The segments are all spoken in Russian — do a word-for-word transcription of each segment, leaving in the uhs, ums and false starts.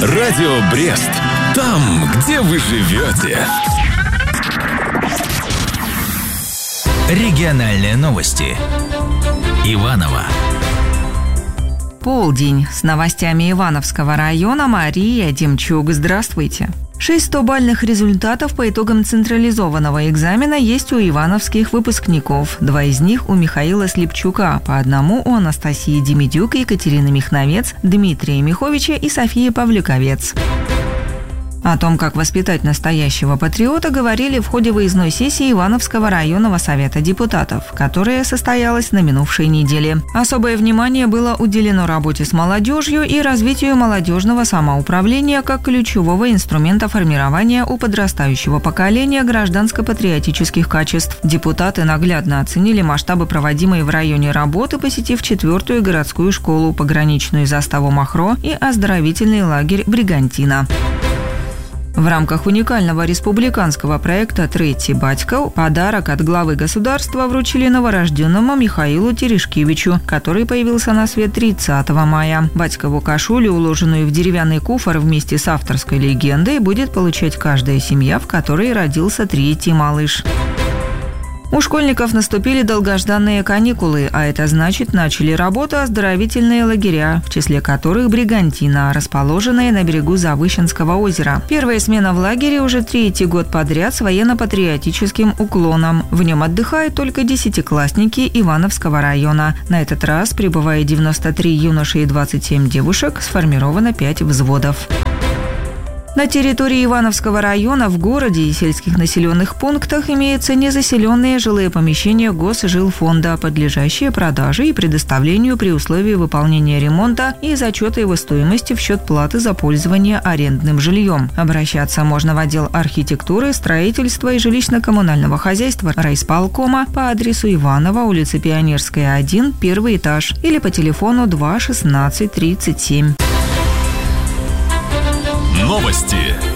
Радио Брест. Там, где вы живете. Региональные новости. Иваново. Полдень. С новостями Ивановского района Мария Демчук. Здравствуйте. Шесть стобальных результатов по итогам централизованного экзамена есть у ивановских выпускников. Два из них у Михаила Слепчука, по одному у Анастасии Демидюк, Екатерины Михновец, Дмитрия Миховича и Софии Павлюковец. О том, как воспитать настоящего патриота, говорили в ходе выездной сессии Ивановского районного совета депутатов, которая состоялась на минувшей неделе. Особое внимание было уделено работе с молодежью и развитию молодежного самоуправления как ключевого инструмента формирования у подрастающего поколения гражданско-патриотических качеств. Депутаты наглядно оценили масштабы проводимой в районе работы, посетив четвертую городскую школу, пограничную заставу Махро и оздоровительный лагерь «Бригантина». В рамках уникального республиканского проекта «Третий батька» подарок от главы государства вручили новорожденному Михаилу Терешкевичу, который появился на свет тридцатого мая. Батькову кашулю, уложенную в деревянный куфр вместе с авторской легендой, будет получать каждая семья, в которой родился третий малыш. У школьников наступили долгожданные каникулы, а это значит, начали работу оздоровительные лагеря, в числе которых «Бригантина», расположенная на берегу Завыщенского озера. Первая смена в лагере уже третий год подряд с военно-патриотическим уклоном. В нем отдыхают только десятиклассники Ивановского района. На этот раз прибывает девяносто три юноши и двадцать семь девушек, сформировано пять взводов. На территории Ивановского района в городе и сельских населенных пунктах имеются незаселенные жилые помещения Госжилфонда, подлежащие продаже и предоставлению при условии выполнения ремонта и зачета его стоимости в счет платы за пользование арендным жильем. Обращаться можно в отдел архитектуры, строительства и жилищно-коммунального хозяйства райисполкома по адресу Иваново, улица Пионерская, один, первый этаж, или по телефону два шестнадцать тридцать семь. Новости.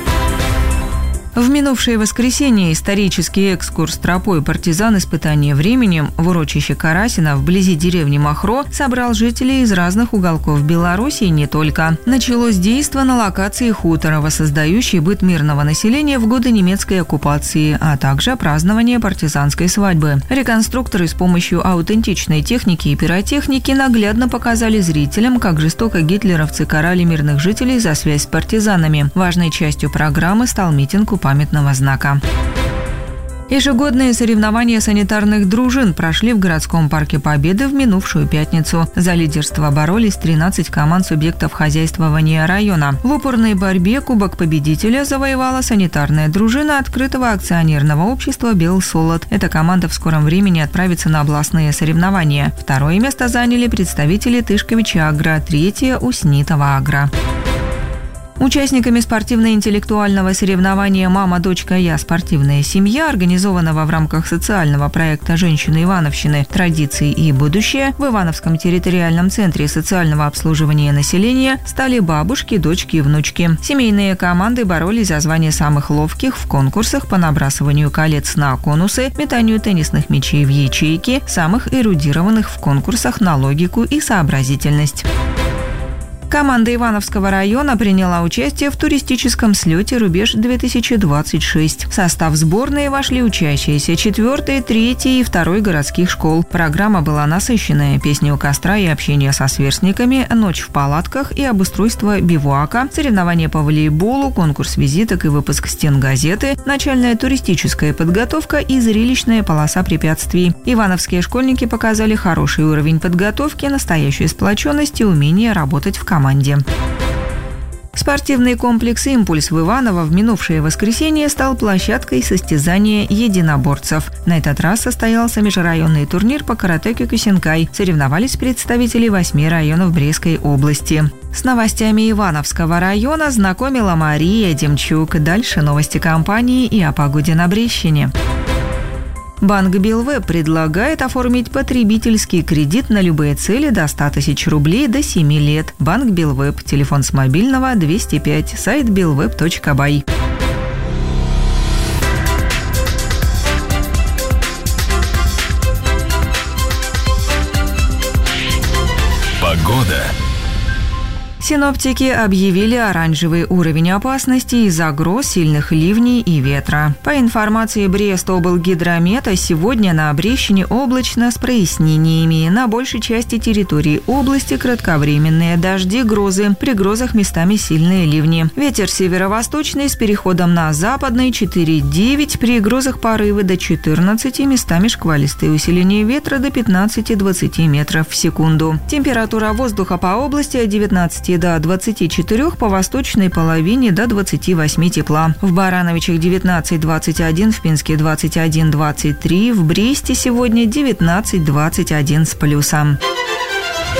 В минувшее воскресенье исторический экскурс тропой партизан испытания временем в урочище Карасино вблизи деревни Махро собрал жителей из разных уголков Беларуси и не только. Началось действо на локации хутора, воссоздающей быт мирного населения в годы немецкой оккупации, а также празднование партизанской свадьбы. Реконструкторы с помощью аутентичной техники и пиротехники наглядно показали зрителям, как жестоко гитлеровцы карали мирных жителей за связь с партизанами. Важной частью программы стал митинг у памятного знака. Ежегодные соревнования санитарных дружин прошли в городском парке Победы в минувшую пятницу. За лидерство боролись тринадцать команд субъектов хозяйствования района. В упорной борьбе кубок победителя завоевала санитарная дружина открытого акционерного общества «Белсолод». Эта команда в скором времени отправится на областные соревнования. Второе место заняли представители Тышковича Агро, третье – Уснитова Агро. Участниками спортивно-интеллектуального соревнования «Мама, дочка, я. Спортивная семья», организованного в рамках социального проекта «Женщины Ивановщины. Традиции и будущее», в Ивановском территориальном центре социального обслуживания населения стали бабушки, дочки и внучки. Семейные команды боролись за звание самых ловких в конкурсах по набрасыванию колец на конусы, метанию теннисных мячей в ячейки, самых эрудированных в конкурсах на логику и сообразительность. Команда Ивановского района приняла участие в туристическом слете «Рубеж-две тысячи двадцать шесть». В состав сборной вошли учащиеся четвертой, третьей и второй городских школ. Программа была насыщенная: песни у костра и общение со сверстниками, ночь в палатках и обустройство бивуака, соревнования по волейболу, конкурс визиток и выпуск стенгазеты, начальная туристическая подготовка и зрелищная полоса препятствий. Ивановские школьники показали хороший уровень подготовки, настоящую сплоченность и умение работать в команде. команде. Спортивный комплекс «Импульс» в Иваново в минувшее воскресенье стал площадкой состязания единоборцев. На этот раз состоялся межрайонный турнир по каратэ-кёкусинкай. Соревновались представители восьми районов Брестской области. С новостями Ивановского района знакомила Мария Демчук. Дальше новости компании и о погоде на Брестщине. Банк Белвеб предлагает оформить потребительский кредит на любые цели до ста тысяч рублей до семи лет. Банк Белвеб. Телефон с мобильного двести пять. Сайт белвеб точка бай. Погода. Синоптики объявили оранжевый уровень опасности из-за гроз, сильных ливней и ветра. По информации Брест-облгидромета, сегодня на Брещине облачно с прояснениями. На большей части территории области кратковременные дожди, грозы. При грозах местами сильные ливни. Ветер северо-восточный с переходом на западный четыре-девять. При грозах порывы до четырнадцати, местами шквалистые. Усиление ветра до пятнадцати-двадцати метров в секунду. Температура воздуха по области от девятнадцати до двадцати четырёх, по восточной половине до двадцати восьми тепла. В Барановичах девятнадцать двадцать один, в Пинске двадцать один двадцать три, в Бресте сегодня девятнадцать двадцать один с плюсом.